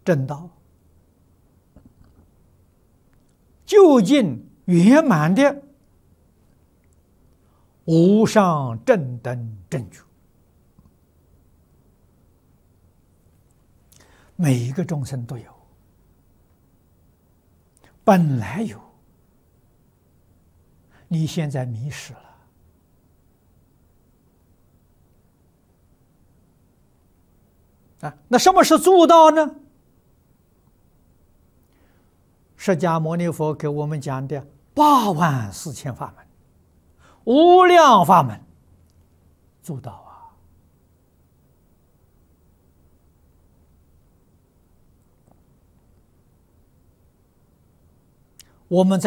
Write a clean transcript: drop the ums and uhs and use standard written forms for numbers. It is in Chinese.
正道，究竟圆满的无上正等正觉，每一个众生都有，本来有，你现在迷失了。那什么是助道呢？释迦牟尼佛给我们讲的84000法门，无量法门，助道啊！我们在